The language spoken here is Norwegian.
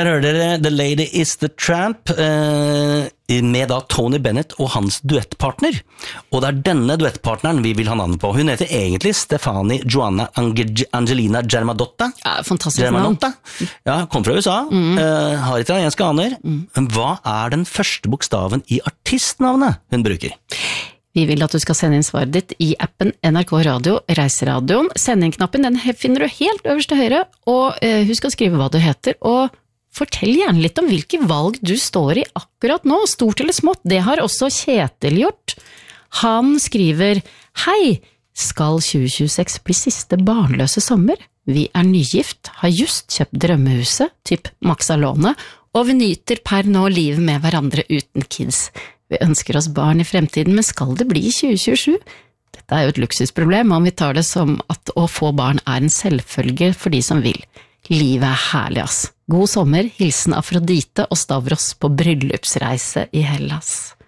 Her hører dere The Lady is the Tramp med da Tony Bennett og hans duettpartner. Og det denne duettpartneren vi vil ha navnet på. Hun heter egentlig Stefani Joanna Angelina Germanotta. Ja, fantastisk navn. Ja, kom fra USA, har italienske aner. Men hva den første bokstaven i artistnavnet hun bruker? Vi vil at du skal sende inn svaret ditt i appen NRK Radio, Reiseradioen. Send inn-knappen, den finner du helt øverst til høyre, og husk å skrive hva du heter, og fortell gjerne litt om hvilke valg du står i akkurat nå, stort eller smått. Det har også Kjetil gjort. Han skriver, hei, skal 2026 bli siste barnløse sommer? Vi nygift, har just kjøpt drømmehuset, typ Maxalone, og vi nyter per nå livet med hverandre uten kids. Vi ønsker oss barn i fremtiden, men skal det bli 2027? Dette jo et luksusproblem, om vi tar det som at å få barn en selvfølge for de som vil. Livet herlig, ass. God sommer, hilsen Afrodite og Stavros på bryllupsreise i Hellas.